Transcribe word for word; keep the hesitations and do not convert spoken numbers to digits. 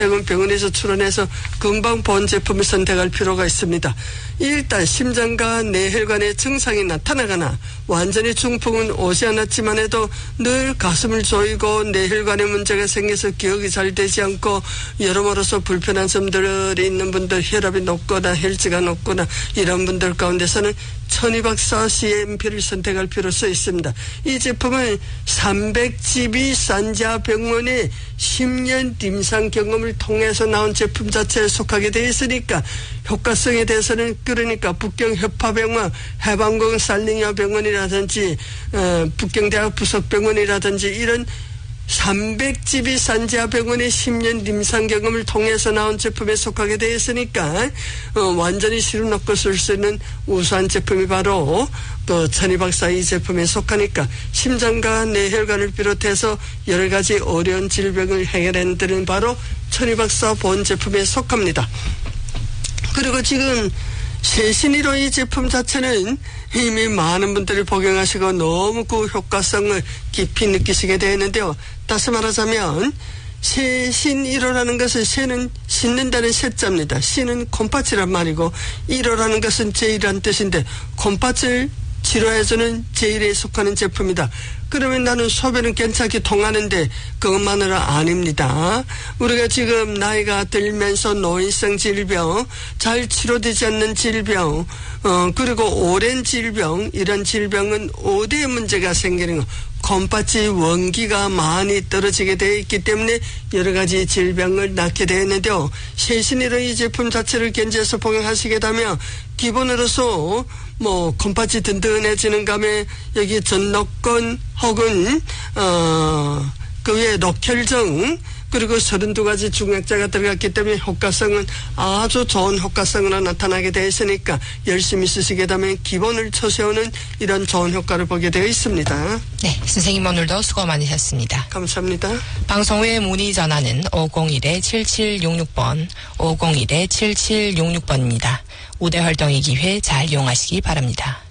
병원에서 출원해서 금방 본 제품을 선택할 필요가 있습니다. 일단 심장과 뇌혈관에 증상이 나타나거나 완전히 중풍은 오지 않았지만 해도 늘 가슴을 조이고 뇌혈관에 문제가 생겨서 기억이 잘 되지 않고 여러모로서 불편한 점들이 있는 분들, 혈압이 높거나 혈脂가 높거나 이런 분들 가운데서는 천이박사 씨엠피를 선택할 필요가 있습니다. 이 제품은 삼백 지비 산자병원의 십 년 임상 경험을 통해서 나온 제품 자체에 속하게 되어 있으니까 효과성에 대해서는 그러니까 북경협파병원, 해방공 살링야병원이라든지 어, 북경대학 부속병원이라든지 이런 삼백 지비 산자병원의 십 년 임상 경험을 통해서 나온 제품에 속하게 되어 있으니까 어, 완전히 실험 없고 쓸 수 있는 우수한 제품이 바로 그 천이박사 이 제품에 속하니까 심장과 뇌혈관을 비롯해서 여러 가지 어려운 질병을 해결하는 데는 바로 천이박사 본 제품에 속합니다. 그리고 지금 최신의로 이 제품 자체는 이미 많은 분들이 복용하시고 너무 그 효과성을 깊이 느끼시게 되었는데요. 다시 말하자면 최신일호라는 것은 새는 씻는다는 새자입니다. 씨는 콩팥이란 말이고 일호라는 것은 제일이란 뜻인데 콩팥을 치료해주는 제일에 속하는 제품이다. 그러면 나는 소변은 괜찮게 통하는데 그것만으로 아닙니다. 우리가 지금 나이가 들면서 노인성 질병, 잘 치료되지 않는 질병, 어, 그리고 오랜 질병, 이런 질병은 오대의 문제가 생기는 거. 콩팥이 원기가 많이 떨어지게 되어 있기 때문에 여러 가지 질병을 낳게 되었는데요. 최신의로 이 제품 자체를 견지해서 복용하시게 되면 기본으로서 뭐 콩팥이 든든해지는 감에 여기 전노권 혹은 어, 그 외에 녹혈증 그리고 서른두 가지 중약자가 들어갔기 때문에 효과성은 아주 좋은 효과성으로 나타나게 되어 있으니까 열심히 쓰시게 되면 기본을 쳐세우는 이런 좋은 효과를 보게 되어 있습니다. 네, 선생님 오늘도 수고 많으셨습니다. 감사합니다. 방송 후에 문의 전화는 오공일 칠칠육육 번, 오공일 칠칠육육 번입니다. 우대 활동의 기회 잘 이용하시기 바랍니다.